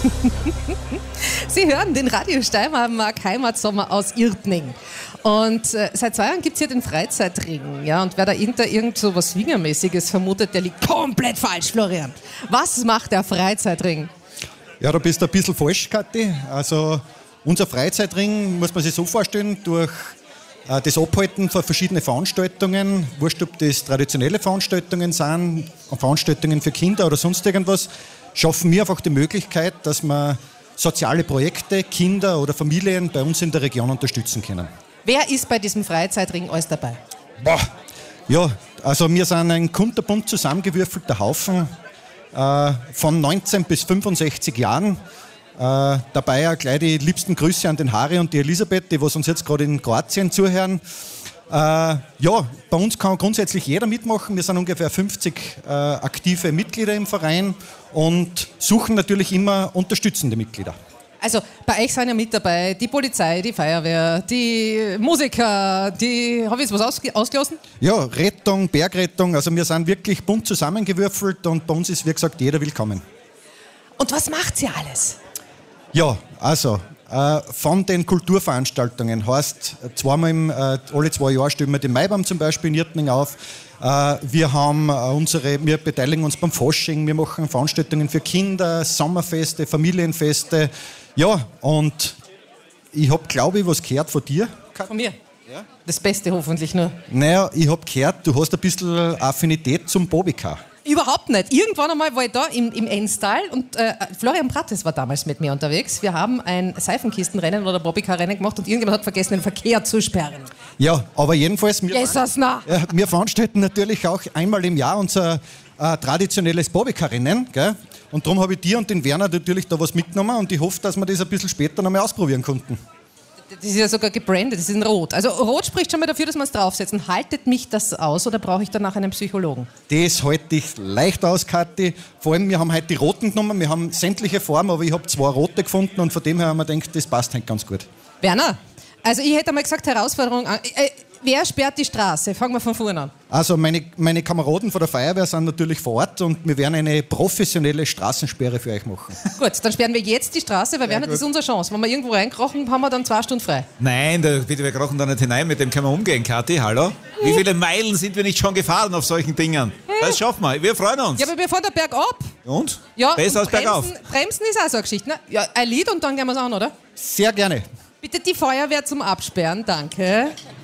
Sie hören den Radio Steiermark Heimatsommer aus Irtning. Und seit 2 Jahren gibt es hier den Freizeitring. Ja? Und wer da irgend so was Swingermäßiges vermutet, der liegt komplett falsch, Florian. Was macht der Freizeitring? Ja, da bist du ein bisschen falsch, Kathi. Also unser Freizeitring, muss man sich so vorstellen, durch das Abhalten von verschiedenen Veranstaltungen, wurscht ob das traditionelle Veranstaltungen sind, Veranstaltungen für Kinder oder sonst irgendwas, schaffen wir einfach die Möglichkeit, dass wir soziale Projekte, Kinder oder Familien bei uns in der Region unterstützen können. Wer ist bei diesem Freizeitring alles dabei? Boah. Ja, also wir sind ein kunterbunt zusammengewürfelter Haufen von 19 bis 65 Jahren. Dabei auch gleich die liebsten Grüße an den Harry und die Elisabeth, die was uns jetzt gerade in Kroatien zuhören. Ja, bei uns kann grundsätzlich jeder mitmachen. Wir sind ungefähr 50 aktive Mitglieder im Verein und suchen natürlich immer unterstützende Mitglieder. Also bei euch sind ja mit dabei die Polizei, die Feuerwehr, die Musiker, die... Habe ich jetzt was ausgelassen? Ja, Rettung, Bergrettung, also wir sind wirklich bunt zusammengewürfelt und bei uns ist, wie gesagt, jeder willkommen. Und was macht ihr alles? Ja, also von den Kulturveranstaltungen heißt alle 2 Jahre stellen wir den Maibaum zum Beispiel in Irtning auf. Wir beteiligen uns beim Fasching, wir machen Veranstaltungen für Kinder, Sommerfeste, Familienfeste. Ja, und ich habe, glaube ich, was gehört von dir. Von mir? Ja? Das Beste hoffentlich nur. Naja, ich habe gehört, du hast ein bisschen Affinität zum Bobbycar. Überhaupt nicht. Irgendwann einmal war ich da im Enstal und Florian Brattes war damals mit mir unterwegs. Wir haben ein Seifenkistenrennen oder Bobbycar-Rennen gemacht und irgendjemand hat vergessen, den Verkehr zu sperren. Ja, aber jedenfalls, wir veranstalten natürlich auch einmal im Jahr unser traditionelles Bobbycar-Rennen. Gell? Und darum habe ich dir und den Werner natürlich da was mitgenommen und ich hoffe, dass wir das ein bisschen später noch mal ausprobieren konnten. Das ist ja sogar gebrandet, das ist in Rot. Also Rot spricht schon mal dafür, dass wir es draufsetzen. Haltet mich das aus oder brauche ich danach einen Psychologen? Das halte ich leicht aus, Kathi. Vor allem, wir haben heute die roten genommen, wir haben sämtliche Farben, aber ich habe 2 rote gefunden und von dem her haben wir gedacht, das passt halt ganz gut. Werner, also ich hätte einmal gesagt, Herausforderung an... Wer sperrt die Straße? Fangen wir von vorne an. Also meine Kameraden von der Feuerwehr sind natürlich vor Ort und wir werden eine professionelle Straßensperre für euch machen. Gut, dann sperren wir jetzt die Straße, weil Werner, das ist unsere Chance. Wenn wir irgendwo reinkrochen, haben wir dann 2 Stunden frei. Nein, bitte, wir krochen da nicht hinein, mit dem können wir umgehen, Kathi, hallo? Wie viele Meilen sind wir nicht schon gefahren auf solchen Dingen? Das schaffen wir, wir freuen uns. Ja, aber wir fahren da bergab. Und? Ja, besser als bergauf. Bremsen ist auch so eine Geschichte, ne? Ja, ein Lied und dann gehen wir es an, oder? Sehr gerne. Bitte die Feuerwehr zum Absperren, danke.